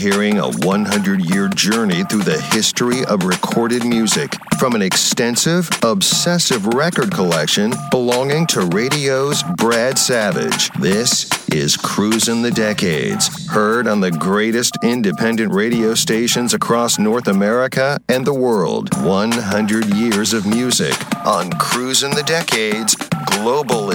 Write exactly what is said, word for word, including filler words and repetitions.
hearing a one hundred year journey through the history of recorded music from an extensive, obsessive record collection belonging to radio's Brad Savage. This is Cruisin' the Decades, heard on the greatest independent radio stations across North America and the world. one hundred years of music on Cruisin' the Decades Global